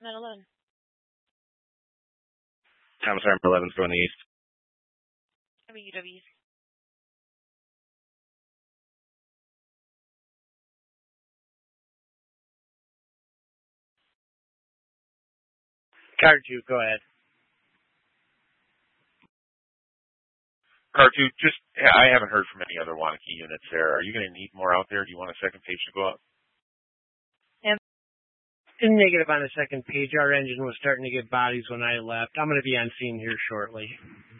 Met 11. Thomas Arm 11's going east. WW. Car 2, go ahead. Car 2, I haven't heard from any other Wanakee units there. Are you going to need more out there? Do you want a second page to go up? Negative on the second page. Our engine was starting to get bodies when I left. I'm going to be on scene here shortly.